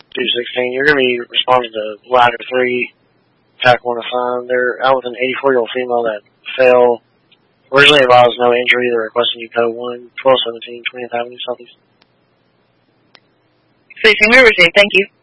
216. You're going to be responding to Ladder 3, TAC 1 assigned. They're out with an 84-year-old female that fell. Originally advised no injury. They're requesting you code 1, 1217, 20th Avenue Southeast. 16 received. Thank you.